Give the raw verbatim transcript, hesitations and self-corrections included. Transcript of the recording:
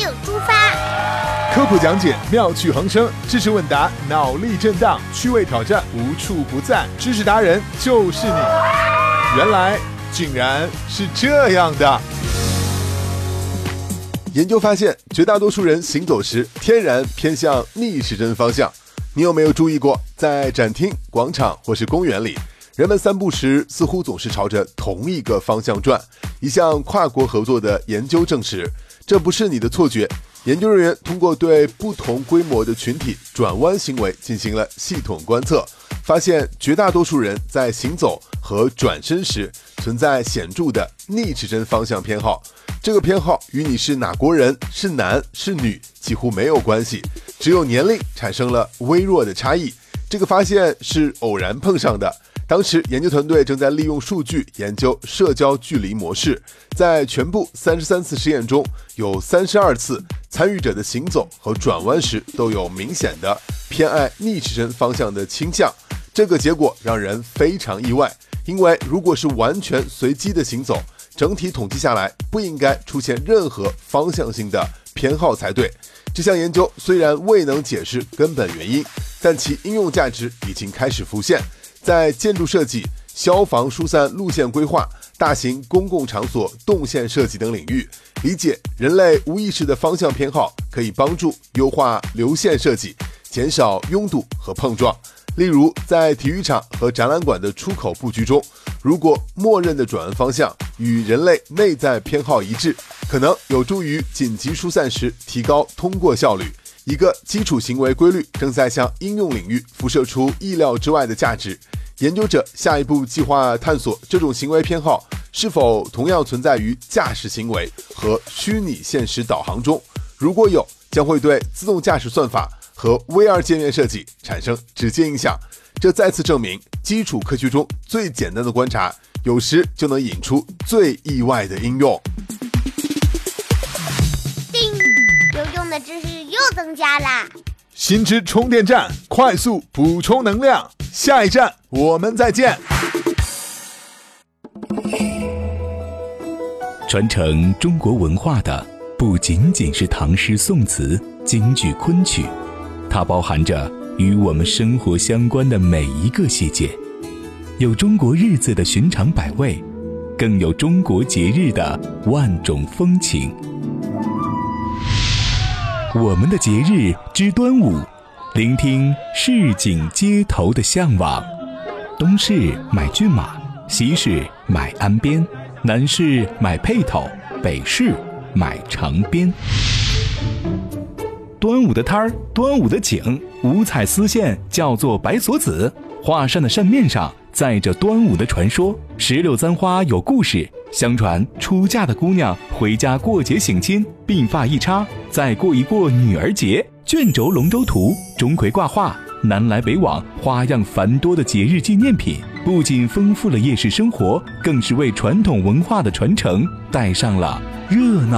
景出发。 科普讲解，妙趣横生；知识问答，脑力震荡；趣味挑战，无处不在。知识达人就是你。原来竟然是这样的。研究发现，绝大多数人行走时天然偏向逆时针方向。你有没有注意过，在展厅、广场或是公园里，人们散步时似乎总是朝着同一个方向转？一项跨国合作的研究证实，这不是你的错觉。研究人员通过对不同规模的群体转弯行为进行了系统观测，发现绝大多数人在行走和转身时存在显著的逆时针方向偏好。这个偏好与你是哪国人、是男是女几乎没有关系，只有年龄产生了微弱的差异。这个发现是偶然碰上的。当时研究团队正在利用数据研究社交距离模式，在全部三十三次实验中，有三十二次参与者的行走和转弯时都有明显的偏爱逆时针方向的倾向。这个结果让人非常意外，因为如果是完全随机的行走，整体统计下来不应该出现任何方向性的偏好才对。这项研究虽然未能解释根本原因，但其应用价值已经开始浮现。在建筑设计、消防疏散路线规划、大型公共场所动线设计等领域，理解人类无意识的方向偏好可以帮助优化流线设计，减少拥堵和碰撞。例如，在体育场和展览馆的出口布局中，如果默认的转弯方向与人类内在偏好一致，可能有助于紧急疏散时提高通过效率。一个基础行为规律正在向应用领域辐射出意料之外的价值。研究者下一步计划探索这种行为偏好是否同样存在于驾驶行为和虚拟现实导航中。如果有，将会对自动驾驶算法和 V R 界面设计产生直接影响。这再次证明，基础科学中最简单的观察，有时就能引出最意外的应用。 叮，有用的知识又增加啦！ 新知充电站，快速补充能量。下一站我们再见。 传承中国文化的不仅仅是唐诗宋词、京剧昆曲，它包含着与我们生活相关的每一个细节，有中国日子的寻常百味，更有中国节日的万种风情。我们的节日之端午，聆听市井街头的向往。东市买骏马，西市买鞍鞭，南市买辔头，北市买长鞭。端午的摊儿，端午的景，五彩丝线叫做白锁子，画扇的扇面上载着端午的传说。石榴簪花有故事，相传出嫁的姑娘回家过节省亲，鬓发一插，再过一过女儿节。卷轴龙舟图，钟馗挂画，南来北往，花样繁多的节日纪念品，不仅丰富了夜市生活，更是为传统文化的传承带上了热闹